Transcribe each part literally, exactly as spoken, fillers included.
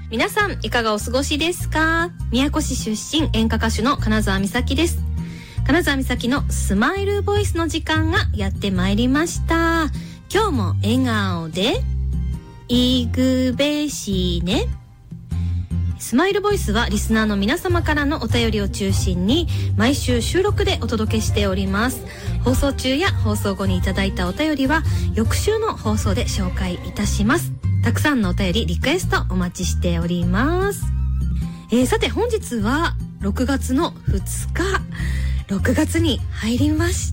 皆さんいかがお過ごしですか？宮古市出身演歌歌手の金沢美咲です。金沢美咲のスマイルボイスの時間がやってまいりました。今日も笑顔でいくべしね。スマイルボイスはリスナーの皆様からのお便りを中心に毎週収録でお届けしております。放送中や放送後にいただいたお便りは翌週の放送で紹介いたします。たくさんのお便りリクエストお待ちしております。えー、さて本日はろくがつのふつか、ろくがつに入りました。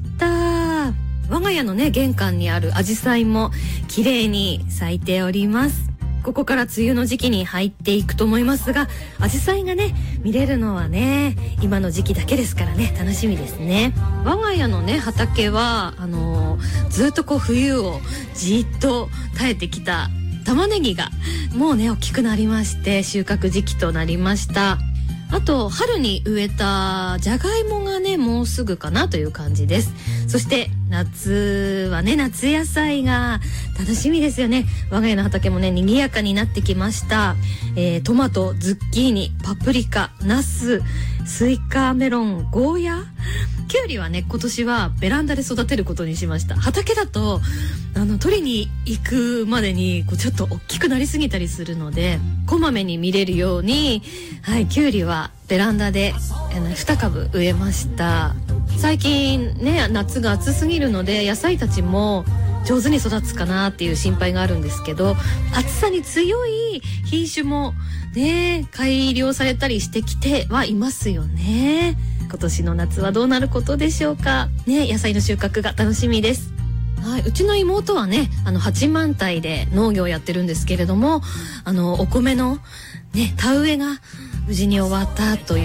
我が家のね玄関にあるアジサイも綺麗に咲いております。ここから梅雨の時期に入っていくと思いますが、アジサイがね見れるのはね今の時期だけですからね、楽しみですね。我が家のね畑はあのー、ずっとこう冬をじっと耐えてきた玉ねぎがもうね大きくなりまして収穫時期となりました。あと春に植えたじゃがいもがねもうすぐかなという感じです。そして夏はね夏野菜が楽しみですよね。我が家の畑もね賑やかになってきました。えー、トマト、ズッキーニ、パプリカ、ナス、スイカ、メロン、ゴーヤ、キュウリはね今年はベランダで育てることにしました。畑だとあの取りに行くまでにこうちょっと大きくなりすぎたりするのでこまめに見れるように、はい、キュウリはベランダでにかぶ植えました。最近ね夏が暑すぎるので野菜たちも上手に育つかなっていう心配があるんですけど、暑さに強い品種もね改良されたりしてきてはいますよね。今年の夏はどうなることでしょうかね。野菜の収穫が楽しみです。はい、うちの妹はねあの八幡平で農業をやってるんですけれども、あのお米のね田植えが無事に終わったという